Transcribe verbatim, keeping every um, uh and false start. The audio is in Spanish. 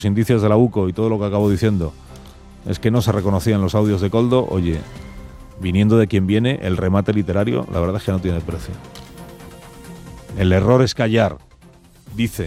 indicios de la UCO y todo lo que acabo diciendo es que no se reconocían los audios de Koldo, oye, viniendo de quien viene, el remate literario, la verdad es que no tiene precio. El error es callar, dice